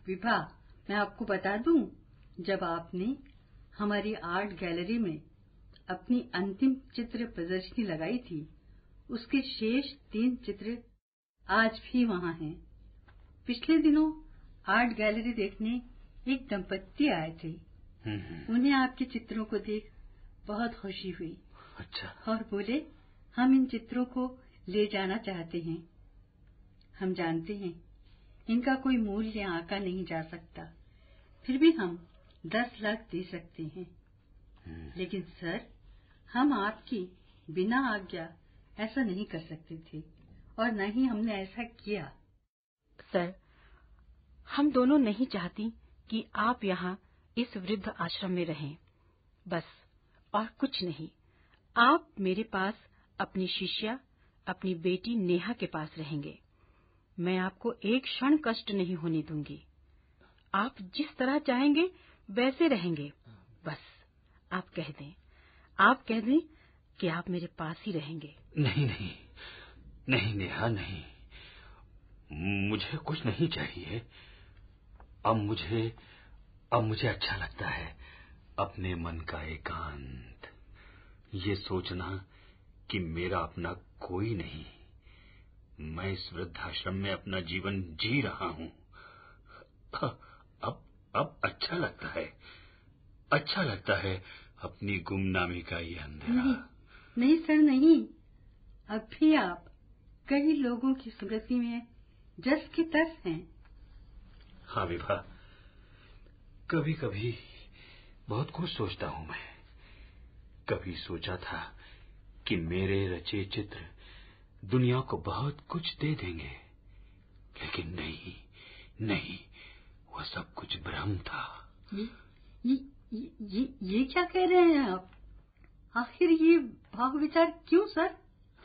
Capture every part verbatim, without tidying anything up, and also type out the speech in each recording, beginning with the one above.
विभा, मैं आपको बता दूं, जब आपने हमारी आर्ट गैलरी में अपनी अंतिम चित्र प्रदर्शनी लगाई थी, उसके शेष तीन चित्र आज भी वहां हैं। पिछले दिनों आर्ट गैलरी देखने एक दंपत्ति आए थे। उन्हें आपके चित्रों को देख बहुत खुशी हुई। अच्छा। और बोले, हम इन चित्रों को ले जाना चाहते हैं। हम जानते हैं इनका कोई मूल्य आंका नहीं जा सकता, फिर भी हम दस लाख दे सकते हैं। लेकिन सर, हम आपकी बिना आज्ञा ऐसा नहीं कर सकते थे और न ही हमने ऐसा किया। सर, हम दोनों नहीं चाहती कि आप यहाँ इस वृद्ध आश्रम में रहें, बस, और कुछ नहीं। आप मेरे पास अपनी शिष्या, अपनी बेटी नेहा के पास रहेंगे। मैं आपको एक क्षण कष्ट नहीं होने दूंगी। आप जिस तरह चाहेंगे वैसे रहेंगे। बस आप कह दें, आप कह दें कि आप मेरे पास ही रहेंगे। नहीं नहीं नहीं नेहा, नहीं, मुझे कुछ नहीं चाहिए। अब मुझे अब मुझे अच्छा लगता है अपने मन का एकांत, ये सोचना कि मेरा अपना कोई नहीं। मैं इस वृद्धाश्रम में अपना जीवन जी रहा हूँ। अब अब अच्छा लगता है, अच्छा लगता है अपनी गुमनामी का ये अंधेरा। नहीं, नहीं सर, नहीं। अब भी आप कई लोगों की स्मृति में जस की तस हैं। हाँ विभा, कभी कभी बहुत कुछ सोचता हूं मैं। कभी सोचा था कि मेरे रचे चित्र दुनिया को बहुत कुछ दे देंगे, लेकिन नहीं, नहीं, वो सब कुछ भ्रम था। ये, ये, ये, ये क्या कह रहे हैं आप? आखिर ये भाव विचार क्यों सर?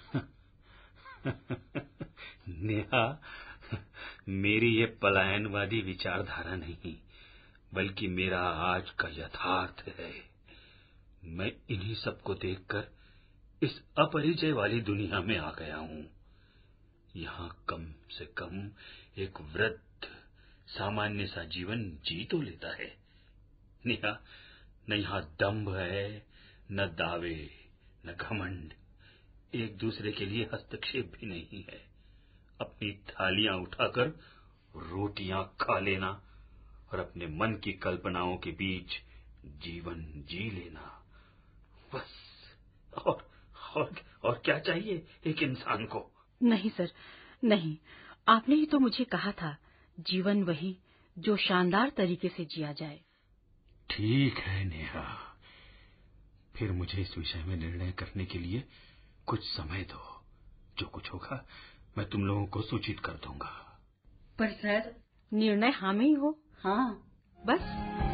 नेहा, मेरी ये पलायनवादी विचारधारा नहीं, बल्कि मेरा आज का यथार्थ है। मैं इन्हीं सबको देखकर इस अपरिचय वाली दुनिया में आ गया हूँ। यहाँ कम से कम एक वृद्ध सामान्य सा जीवन जी तो लेता है। नेहा, न यहाँ दंभ है, न दावे, न घमंड, एक दूसरे के लिए हस्तक्षेप भी नहीं है। अपनी थालियां उठाकर रोटियां खा लेना और अपने मन की कल्पनाओं के बीच जीवन जी लेना, बस। और और और क्या चाहिए एक इंसान को? नहीं सर, नहीं। आपने ही तो मुझे कहा था, जीवन वही जो शानदार तरीके से जिया जाए। ठीक है नेहा, फिर मुझे इस विषय में निर्णय करने के लिए कुछ समय दो। जो कुछ होगा मैं तुम लोगों को सूचित कर दूंगा। पर सर, निर्णय हाँ में ही हो। हाँ, बस।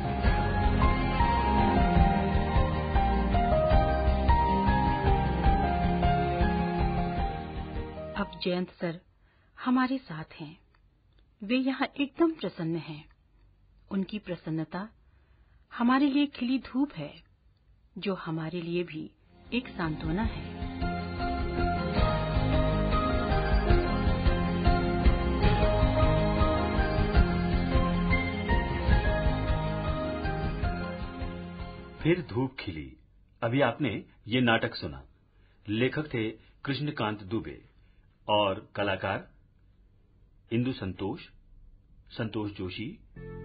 अब जयंत सर हमारे साथ हैं। वे यहाँ एकदम प्रसन्न हैं। उनकी प्रसन्नता हमारे लिए खिली धूप है, जो हमारे लिए भी एक सांत्वना है। फिर धूप खिली। अभी आपने ये नाटक सुना। लेखक थे कृष्णकांत दुबे और कलाकार इंदु संतोष, संतोष जोशी,